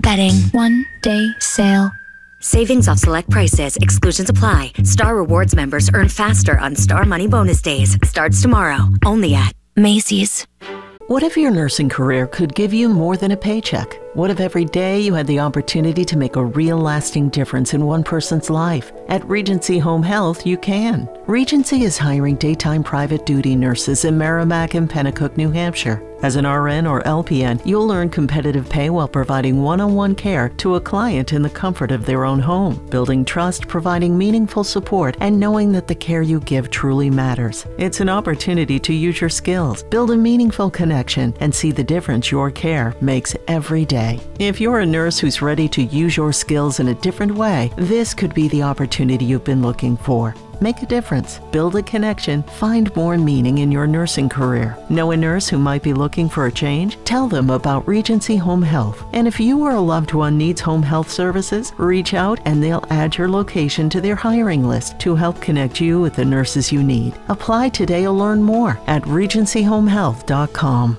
Betting. 1-day sale. Savings off select prices. Exclusions apply. Star Rewards members earn faster on Star Money Bonus Days. Starts tomorrow. Only at Macy's. What if your nursing career could give you more than a paycheck? What if every day you had the opportunity to make a real lasting difference in one person's life? At Regency Home Health, you can. Regency is hiring daytime private duty nurses in Merrimack and Pennacook, New Hampshire. As an RN or LPN, you'll earn competitive pay while providing one-on-one care to a client in the comfort of their own home, building trust, providing meaningful support, and knowing that the care you give truly matters. It's an opportunity to use your skills, build a meaningful connection, and see the difference your care makes every day. If you're a nurse who's ready to use your skills in a different way, this could be the opportunity you've been looking for. Make a difference, build a connection, find more meaning in your nursing career. Know a nurse who might be looking for a change? Tell them about Regency Home Health. And if you or a loved one needs home health services, reach out and they'll add your location to their hiring list to help connect you with the nurses you need. Apply today or learn more at regencyhomehealth.com.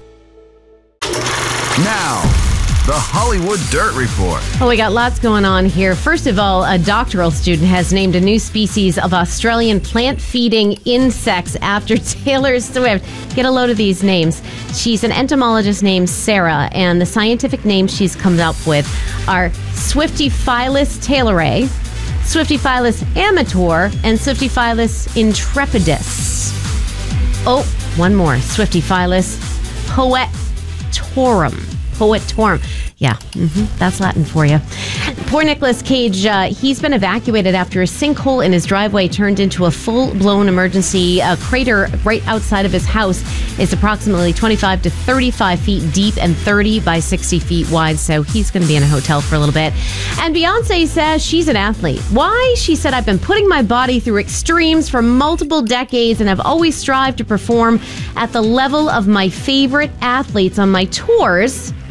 Now, the Hollywood Dirt Report. Well, we got lots going on here. First of all, a doctoral student has named a new species of Australian plant-feeding insects after Taylor Swift. Get a load of these names. She's an entomologist named Sarah, and the scientific names she's come up with are Swiftyphilus taylori, Swiftyphilus amator, and Swiftyphilus intrepidus. Oh, one more. Swiftyphilus poetorum. Poetorum. Yeah, that's Latin for you. Poor Nicolas Cage, he's been evacuated after a sinkhole in his driveway turned into a full-blown emergency. A crater right outside of his house is approximately 25 to 35 feet deep and 30 by 60 feet wide, so he's going to be in a hotel for a little bit. And Beyonce says she's an athlete. Why? She said, I've been putting my body through extremes for multiple decades and have always strived to perform at the level of my favorite athletes on my tours.